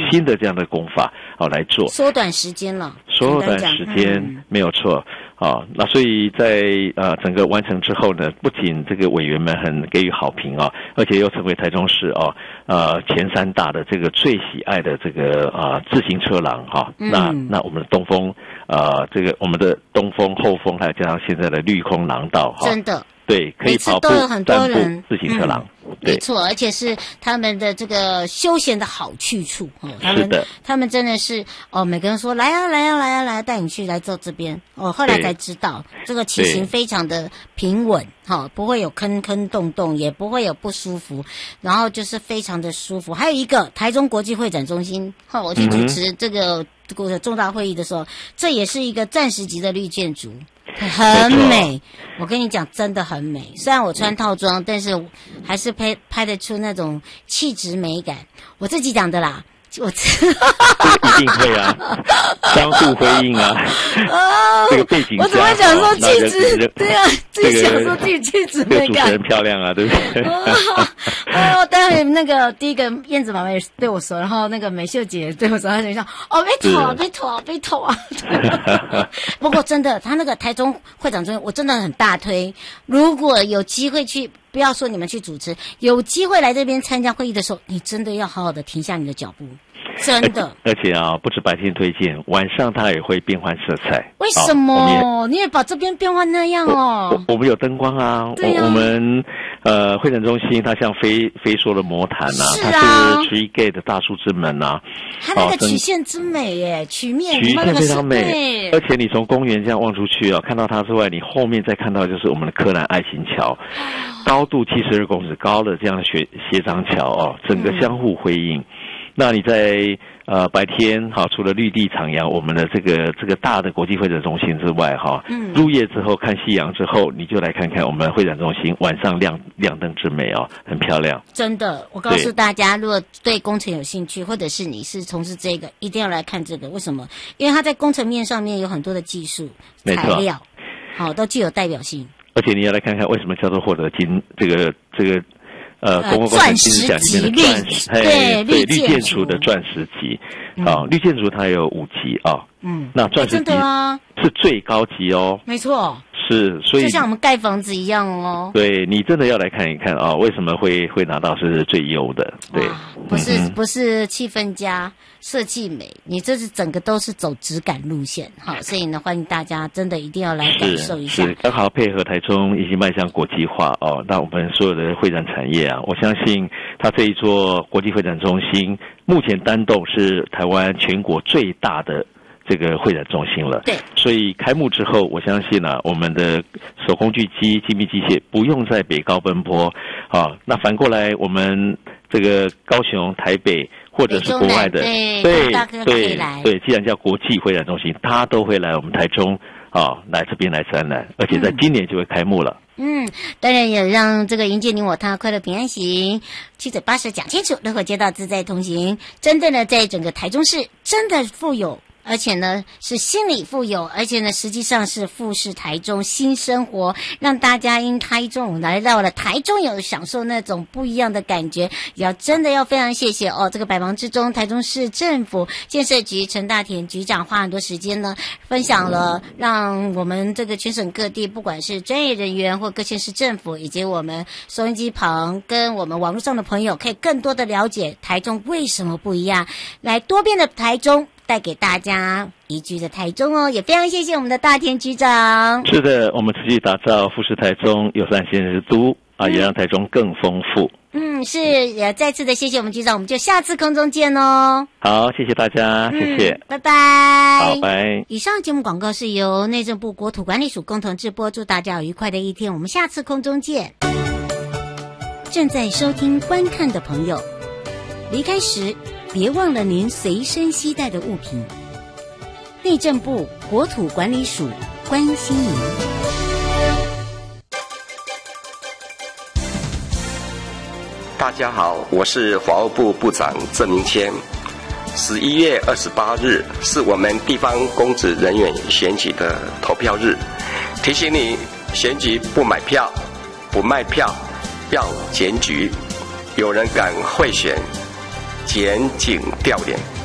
新的这样的功法来做， 缩短时间了， 缩短时间没有错。那所以在整个完成之后呢，不仅这个委员们很给予好评而且又成为台中市前3大的这个最喜爱的这个自行车廊那我们的东风这个我们的东风后风还有加上现在的绿空廊道真的。 对，可以跑步、 都有很多人自行车廊， 没错，而且是他们的这个休闲的好去处他们真的是每个人说来啊，带你去来走这边后来才知道这个骑行非常的平稳不会有坑坑洞洞，也不会有不舒服，然后就是非常的舒服。还有一个台中国际会展中心我去主持这个重大会议的时候，这也是一个暂时级的绿建筑。很美，我跟你讲，真的很美。虽然我穿套装，但是还是拍得出那种气质美感。我自己讲的啦，我一定会啊，相互辉映啊。这个背景我怎么会讲说气质？对啊，自己想说自己气质美感。 这个主持人漂亮啊，对不对？ 待会那个第一个燕子妈妈也对我说，然后那个美秀姐也对我说，她就说被头啊。不过真的，他那个台中会长中心，我真的很大推。如果有机会去，不要说你们去主持，有机会来这边参加会议的时候，你真的要好好的停下你的脚步。真的， 而且不止白天推荐，晚上它也会变换色彩。 为什么？你也把这边变换那样我们有灯光啊，我们会展中心它像飞梭的魔毯它是 Tree Gate 的大树之门它那个曲线之美耶，曲线非常美。而且你从公园这样望出去看到它之外，你后面再看到就是我们的柯南爱心桥，高度72公尺高的这样的斜张桥整个相互辉映。那你在白天除了绿地徜徉我们的这个大的国际会展中心之外入夜之后看夕阳之后，你就来看看我们会展中心晚上亮灯之美很漂亮。真的，我告诉大家，如果对工程有兴趣，或者是你是从事这个，一定要来看这个。为什么？因为它在工程面上面有很多的技术材料都具有代表性。而且你要来看看为什么叫做获得金这个公共工程金质奖里面的钻石，对绿建筑的钻石级绿建筑它有5级那钻石级是最高级没错，是，所以就像我们盖房子一样对，你真的要来看一看为什么会拿到是最优的。对，不是气氛佳设计美，你这是整个都是走质感路线所以呢，欢迎大家真的一定要来感受一下。是刚好配合台中已经迈向国际化那我们所有的会展产业我相信它这一座国际会展中心目前单栋是台湾全国最大的这个会展中心了。对，所以开幕之后，我相信我们的手工锯机、精密机械不用在北高奔波那反过来，我们这个高雄、台北或者是国外的，对，既然叫国际会展中心，它都会来我们台中来这边来展览，而且在今年就会开幕了。当然也让这个迎接你我他快乐平安行，七嘴八舌讲清楚，乐活街道自在同行。真的呢，在整个台中市真的富有，而且呢是心理富有，而且呢实际上是富士台中新生活，让大家因台中来到了台中有享受那种不一样的感觉。真的要非常谢谢这个百忙之中台中市政府建设局陈大田局长花很多时间呢分享了，让我们这个全省各地不管是专业人员或各县市政府以及我们收音机旁跟我们网络上的朋友可以更多的了解台中为什么不一样，来多变的台中带给大家宜居的台中也非常谢谢我们的大田局长。是的，我们持续打造富士台中友善县之都也让台中更丰富。是，也再次的谢谢我们局长，我们就下次空中见好，谢谢大家，谢谢，拜拜。好，拜。以上节目广告是由内政部国土管理署共同制播，祝大家有愉快的一天，我们下次空中见。正在收听观看的朋友，离开时别忘了您随身携带的物品。内政部国土管理署关心您。 大家好，我是法务部部长郑明谦。11月28日是我们地方公职人员选举的投票日，提醒你选举不买票、不卖票，要检举。有人敢贿选， 检警调研。